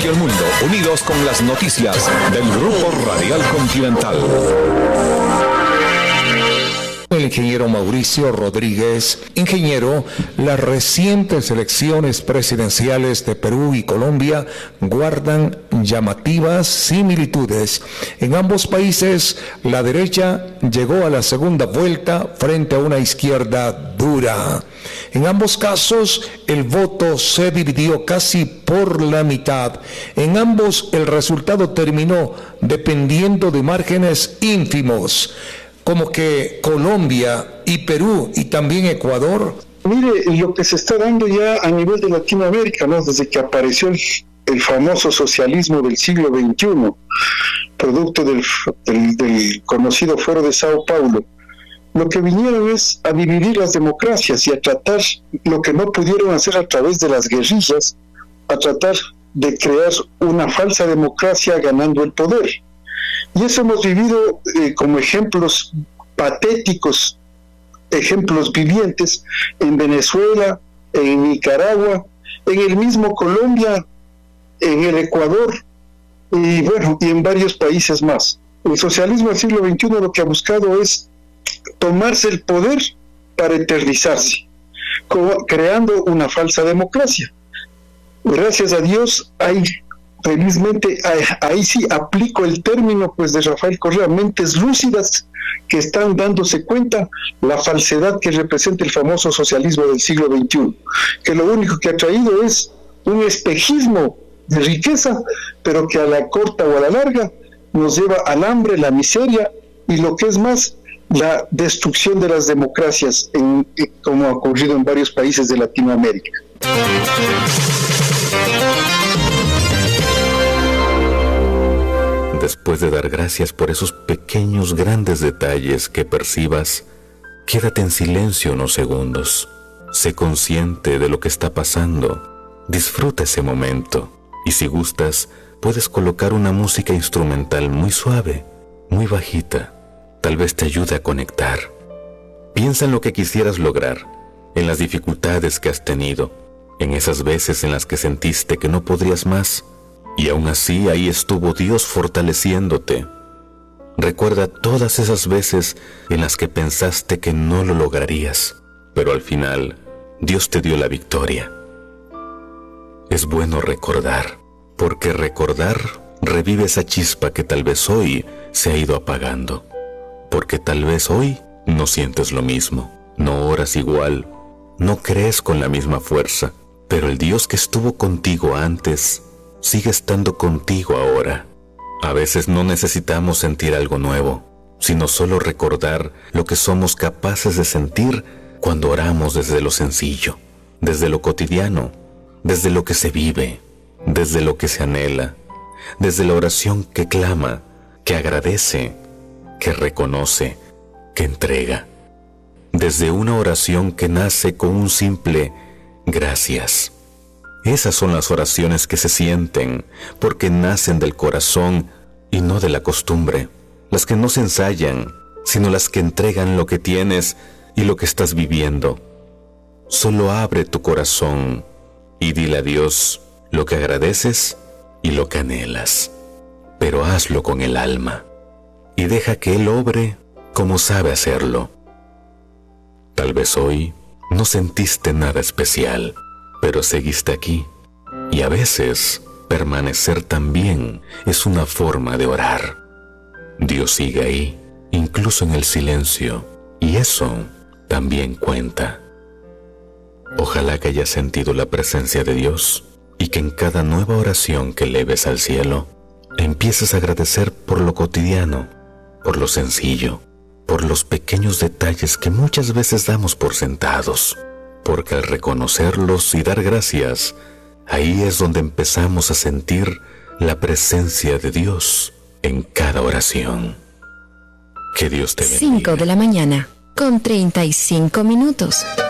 el mundo, unidos con las noticias del Grupo Radial Continental. El ingeniero Mauricio Rodríguez. Ingeniero, las recientes elecciones presidenciales de Perú y Colombia guardan llamativas similitudes. En ambos países, la derecha llegó a la segunda vuelta frente a una izquierda dura. En ambos casos, el voto se dividió casi por la mitad. En ambos, el resultado terminó dependiendo de márgenes ínfimos, como que Colombia y Perú y también Ecuador. Mire, lo que se está dando ya a nivel de Latinoamérica, ¿no? Desde que apareció el famoso socialismo del siglo XXI, producto del conocido Foro de Sao Paulo, lo que vinieron es a dividir las democracias y a tratar lo que no pudieron hacer a través de las guerrillas, a tratar de crear una falsa democracia ganando el poder. Y eso hemos vivido como ejemplos patéticos, ejemplos vivientes en Venezuela, en Nicaragua, en el mismo Colombia, en el Ecuador y bueno, y en varios países más. El socialismo del siglo XXI lo que ha buscado es tomarse el poder para eternizarse, creando una falsa democracia. Gracias a Dios hay, felizmente, ahí sí aplico el término pues de Rafael Correa, mentes lúcidas que están dándose cuenta la falsedad que representa el famoso socialismo del siglo XXI, que lo único que ha traído es un espejismo de riqueza, pero que a la corta o a la larga nos lleva al hambre, la miseria y lo que es más, la destrucción de las democracias, como ha ocurrido en varios países de Latinoamérica. Después de dar gracias por esos pequeños grandes detalles que percibas, quédate en silencio unos segundos. Sé consciente de lo que está pasando. Disfruta ese momento. Y si gustas, puedes colocar una música instrumental muy suave, muy bajita. Tal vez te ayude a conectar. Piensa en lo que quisieras lograr, en las dificultades que has tenido, en esas veces en las que sentiste que no podrías más. Y aún así ahí estuvo Dios fortaleciéndote. Recuerda todas esas veces en las que pensaste que no lo lograrías, pero al final Dios te dio la victoria. Es bueno recordar, porque recordar revive esa chispa que tal vez hoy se ha ido apagando, porque tal vez hoy no sientes lo mismo, no oras igual, no crees con la misma fuerza, pero el Dios que estuvo contigo antes sigue estando contigo ahora. A veces no necesitamos sentir algo nuevo, sino solo recordar lo que somos capaces de sentir cuando oramos desde lo sencillo, desde lo cotidiano, desde lo que se vive, desde lo que se anhela, desde la oración que clama, que agradece, que reconoce, que entrega. Desde una oración que nace con un simple gracias. Esas son las oraciones que se sienten porque nacen del corazón y no de la costumbre. Las que no se ensayan, sino las que entregan lo que tienes y lo que estás viviendo. Solo abre tu corazón y dile a Dios lo que agradeces y lo que anhelas. Pero hazlo con el alma y deja que Él obre como sabe hacerlo. Tal vez hoy no sentiste nada especial, pero seguiste aquí, y a veces permanecer también es una forma de orar. Dios sigue ahí, incluso en el silencio, y eso también cuenta. Ojalá que hayas sentido la presencia de Dios y que en cada nueva oración que eleves al cielo, empieces a agradecer por lo cotidiano, por lo sencillo, por los pequeños detalles que muchas veces damos por sentados. Porque al reconocerlos y dar gracias, ahí es donde empezamos a sentir la presencia de Dios en cada oración. Que Dios te bendiga. 5 de la mañana, con 35 minutos.